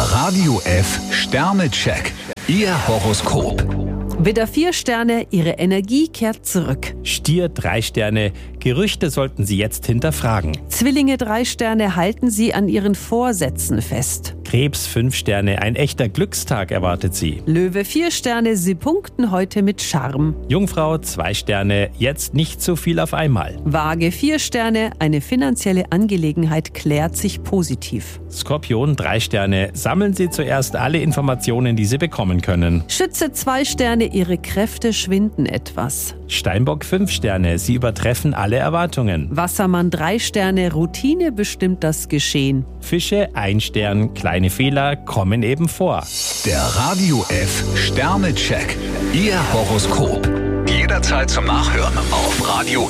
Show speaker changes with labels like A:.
A: Radio F Sternecheck. Ihr Horoskop.
B: Widder 4 Sterne, Ihre Energie kehrt zurück.
C: Stier 3 Sterne, Gerüchte sollten Sie jetzt hinterfragen.
B: Zwillinge 3 Sterne, halten Sie an Ihren Vorsätzen fest.
C: Krebs 5 Sterne, ein echter Glückstag erwartet Sie.
B: Löwe 4 Sterne, Sie punkten heute mit Charme.
C: Jungfrau 2 Sterne, jetzt nicht so viel auf einmal.
B: Waage 4 Sterne, eine finanzielle Angelegenheit klärt sich positiv.
C: Skorpion 3 Sterne, sammeln Sie zuerst alle Informationen, die Sie bekommen können.
B: Schütze 2 Sterne, Ihre Kräfte schwinden etwas.
C: Steinbock 5 Sterne, Sie übertreffen alle Erwartungen.
B: Wassermann 3 Sterne, Routine bestimmt das Geschehen.
C: Fische 1 Stern, kleine Fehler kommen eben vor.
A: Der Radio F Sternecheck. Ihr Horoskop. Jederzeit zum Nachhören auf Radio